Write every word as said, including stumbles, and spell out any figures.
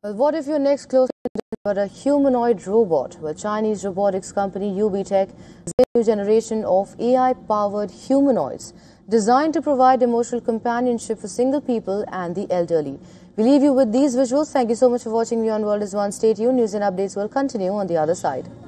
Well, what if your next close but a humanoid robot? Well, Chinese robotics company UBTech is a new generation of A I-powered humanoids designed to provide emotional companionship for single people and the elderly. We leave you with these visuals. Thank you so much for watching Beyond World is One. Stay tuned. News and updates will continue on the other side.